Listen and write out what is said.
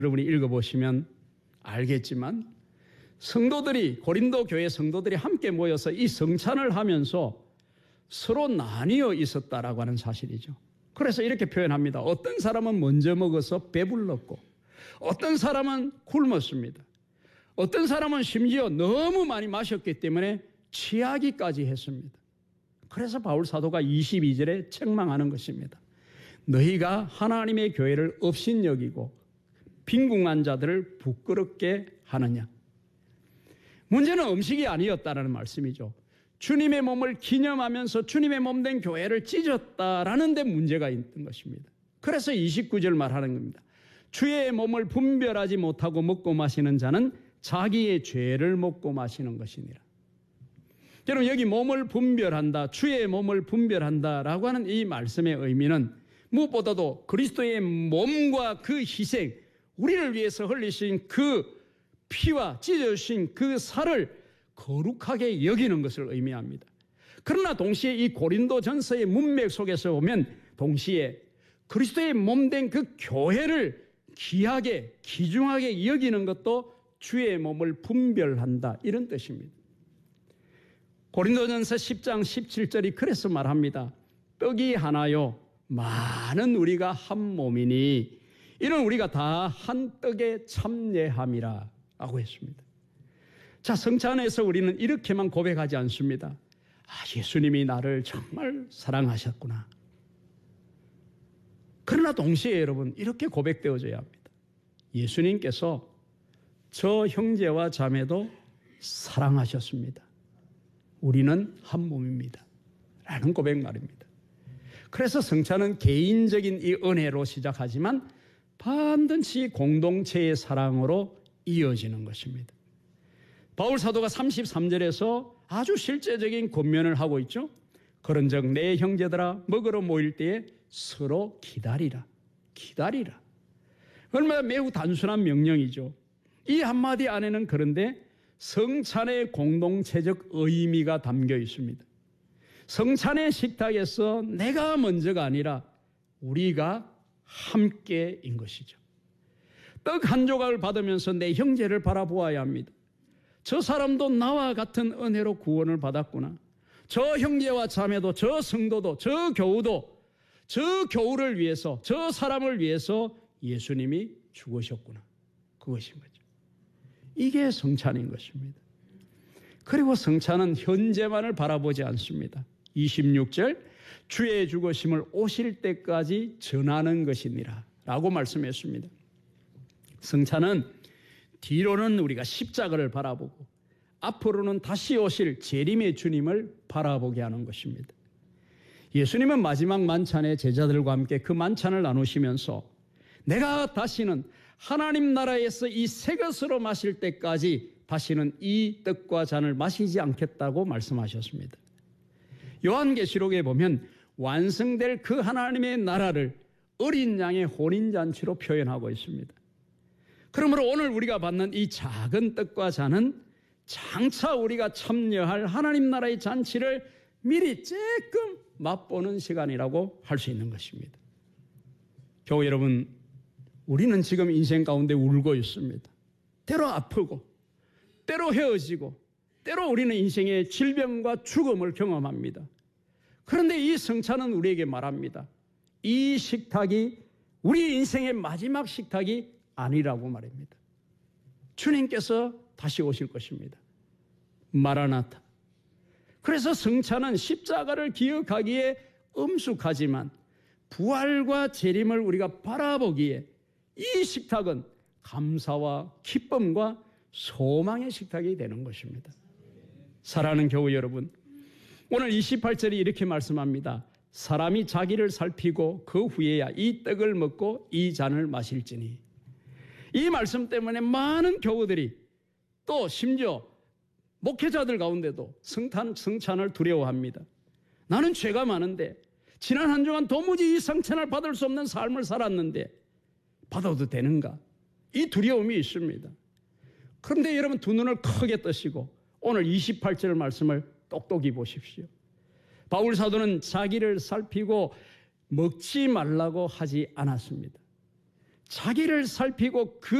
여러분이 읽어보시면 알겠지만 성도들이, 고린도 교회 성도들이 함께 모여서 이 성찬을 하면서 서로 나뉘어 있었다라고 하는 사실이죠. 그래서 이렇게 표현합니다. 어떤 사람은 먼저 먹어서 배불렀고 어떤 사람은 굶었습니다. 어떤 사람은 심지어 너무 많이 마셨기 때문에 취하기까지 했습니다. 그래서 바울 사도가 22절에 책망하는 것입니다. 너희가 하나님의 교회를 업신여기고 빈궁한 자들을 부끄럽게 하느냐. 문제는 음식이 아니었다라는 말씀이죠. 주님의 몸을 기념하면서 주님의 몸된 교회를 찢었다라는 데 문제가 있던 것입니다. 그래서 29절 말하는 겁니다. 주의 몸을 분별하지 못하고 먹고 마시는 자는 자기의 죄를 먹고 마시는 것이니라. 여러분, 여기 몸을 분별한다, 주의 몸을 분별한다라고 하는 이 말씀의 의미는 무엇보다도 그리스도의 몸과 그 희생, 우리를 위해서 흘리신 그 피와 찢어주신 그 살을 거룩하게 여기는 것을 의미합니다. 그러나 동시에 이 고린도전서의 문맥 속에서 보면 동시에 그리스도의 몸된 그 교회를 귀하게, 귀중하게 여기는 것도 주의 몸을 분별한다, 이런 뜻입니다. 고린도전서 10장 17절이 그래서 말합니다. 떡이 하나요 많은 우리가 한 몸이니 이는 우리가 다 한 떡에 참여함이라 라고 했습니다. 자, 성찬에서 우리는 이렇게만 고백하지 않습니다. 예수님이 나를 정말 사랑하셨구나. 그러나 동시에 여러분, 이렇게 고백되어져야 합니다. 예수님께서 저 형제와 자매도 사랑하셨습니다. 우리는 한 몸입니다. 라는 고백 말입니다. 그래서 성찬은 개인적인 이 은혜로 시작하지만 반드시 공동체의 사랑으로 이어지는 것입니다. 바울 사도가 33절에서 아주 실제적인 권면을 하고 있죠. 그런즉 내 형제들아 먹으러 모일 때에 서로 기다리라. 기다리라. 얼마나 매우 단순한 명령이죠. 이 한마디 안에는 그런데 성찬의 공동체적 의미가 담겨 있습니다. 성찬의 식탁에서 내가 먼저가 아니라 우리가 함께인 것이죠. 떡 한 조각을 받으면서 내 형제를 바라보아야 합니다. 저 사람도 나와 같은 은혜로 구원을 받았구나. 저 형제와 자매도, 저 성도도, 저 교우도, 저 교우를 위해서, 저 사람을 위해서 예수님이 죽으셨구나. 그것인 거죠. 이게 성찬인 것입니다. 그리고 성찬은 현재만을 바라보지 않습니다. 26절, 주의 죽으심을 오실 때까지 전하는 것이니라 라고 말씀했습니다. 성찬은 뒤로는 우리가 십자가를 바라보고 앞으로는 다시 오실 재림의 주님을 바라보게 하는 것입니다. 예수님은 마지막 만찬에 제자들과 함께 그 만찬을 나누시면서 내가 다시는 하나님 나라에서 이 새 것으로 마실 때까지 다시는 이 떡과 잔을 마시지 않겠다고 말씀하셨습니다. 요한계시록에 보면 완성될 그 하나님의 나라를 어린 양의 혼인잔치로 표현하고 있습니다. 그러므로 오늘 우리가 받는 이 작은 떡과 잔은 장차 우리가 참여할 하나님 나라의 잔치를 미리 조금 맛보는 시간이라고 할 수 있는 것입니다. 교우 여러분, 우리는 지금 인생 가운데 울고 있습니다. 때로 아프고, 때로 헤어지고, 때로 우리는 인생의 질병과 죽음을 경험합니다. 그런데 이 성찬은 우리에게 말합니다. 이 식탁이 우리 인생의 마지막 식탁이 아니라고 말입니다. 주님께서 다시 오실 것입니다. 마라나타. 그래서 성찬은 십자가를 기억하기에 엄숙하지만 부활과 재림을 우리가 바라보기에 이 식탁은 감사와 기쁨과 소망의 식탁이 되는 것입니다. 사랑하는 교우 여러분, 오늘 28절이 이렇게 말씀합니다. 사람이 자기를 살피고 그 후에야 이 떡을 먹고 이 잔을 마실지니. 이 말씀 때문에 많은 교우들이 또 심지어 목회자들 가운데도 성찬을 두려워합니다. 나는 죄가 많은데 지난 한 주간 도무지 이 성찬을 받을 수 없는 삶을 살았는데 받아도 되는가? 이 두려움이 있습니다. 그런데 여러분 두 눈을 크게 뜨시고 오늘 28절 말씀을 똑똑히 보십시오. 바울 사도는 자기를 살피고 먹지 말라고 하지 않았습니다. 자기를 살피고 그